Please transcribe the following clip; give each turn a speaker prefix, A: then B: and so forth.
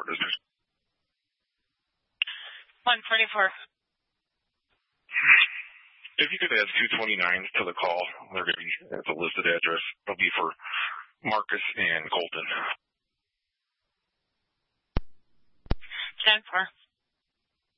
A: business.
B: 144.
A: If you could add 229s to the call, they're going to be at the listed address. It'll be for Marcus and Colton.
B: 10-4.